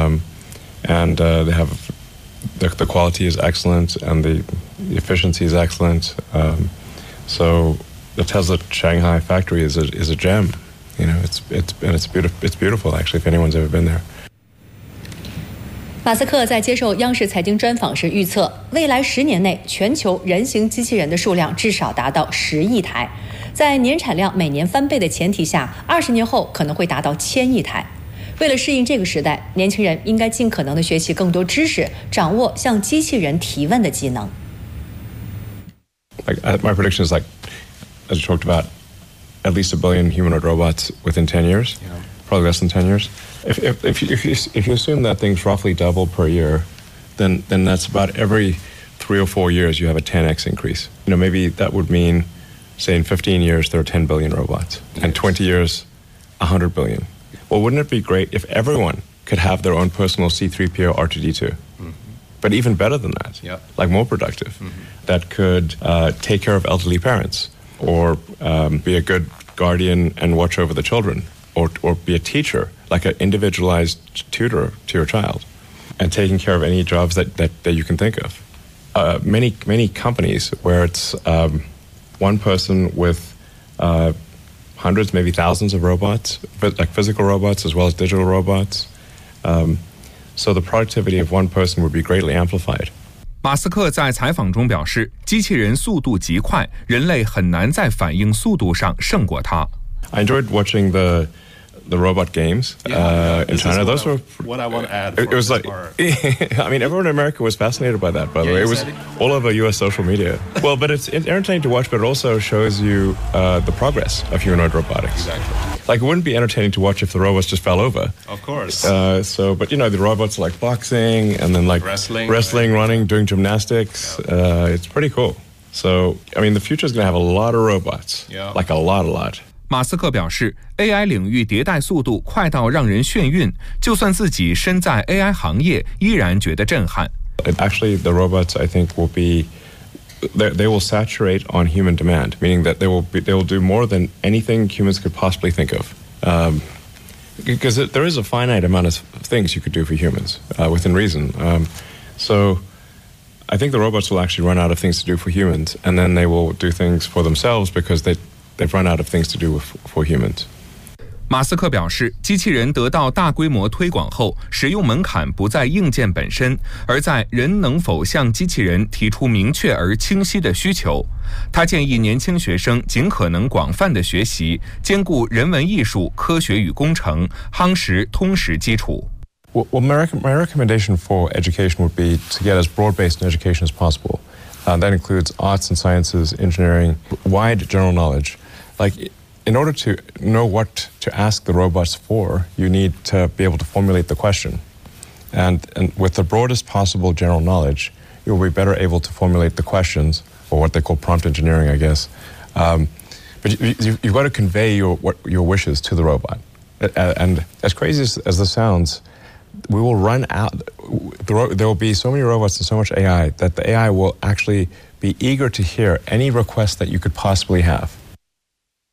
and they have the quality is excellent and the efficiency is excellent. So the Tesla Shanghai factory is a gem. You know, it's beautiful actually. If anyone's ever been there. 马斯克在接受央视财经专访时预测，未来10年内全球人形机器人的数量至少达到10亿台，在年产量每年翻倍的前提下，20年后可能会达到1000亿台。为了适应这个时代，年轻人应该尽可能的学习更多知识，掌握向机器人提问的技能。 My prediction is as you talked about, at least 1 billion humanoid robots within 10 years. Yeah. Probably less than 10 years. If you assume that things roughly double per year, then that's about every 3 or 4 years you have a 10x increase. You know, maybe that would mean, say, in 15 years there are 10 billion robots, and 20 years, 100 billion. Well, wouldn't it be great if everyone could have their own personal C-3PO R2-D2? Mm-hmm. But even better than that, like more productive, that could take care of elderly parents, or be a good guardian and watch over the children. Or be a teacher, like an individualized tutor to your child, and taking care of any jobs that you can think of. Many companies where it's one person with hundreds, maybe thousands of robots, like physical robots as well as digital robots. So the productivity of one person would be greatly amplified. 马斯克在采访中表示，机器人速度极快，人类很难在反应速度上胜过它。 I enjoyed watching the robot games in China. Those were what I want to add. It was like, I mean, everyone in America was fascinated by that. By the way, it was all over U.S. social media. Well, but it's entertaining to watch, but it also shows you the progress of humanoid robotics. Exactly. Like, it wouldn't be entertaining to watch if the robots just fell over. Of course. But you know, the robots are like boxing and then like wrestling, running, doing gymnastics. It's pretty cool. So, I mean, the future is going to have a lot of robots. Yeah. Like a lot. 马斯克表示 AI 领域迭代速度快到让人眩晕，就算自己身在 AI 行业依然觉得震撼。 Actually, the robots, I think, will be they will saturate on human demand, meaning that they will do more than anything humans could possibly think of. Because there is a finite amount of things you could do for humans within reason. So I think the robots will actually run out of things to do for humans, and then they will do things for themselves because they've run out of things to do for humans. 马斯克表示，机器人得到大规模推广后，使用门槛不在硬件本身，而在人能否向机器人提出明确而清晰的需求。他建议年轻学生尽可能广泛的学习，兼顾人文艺术、科学与工程，夯实通识基础。 Well, my recommendation for education would be to get as broad-based an education as possible. That includes arts and sciences, engineering, wide general knowledge. Like, in order to know what to ask the robots for, you need to be able to formulate the question. And with the broadest possible general knowledge, you'll be better able to formulate the questions, or what they call prompt engineering, I guess. But you've got to convey your wishes to the robot. And as crazy as this sounds, we will run out. There will be so many robots and so much AI that the AI will actually be eager to hear any request that you could possibly have.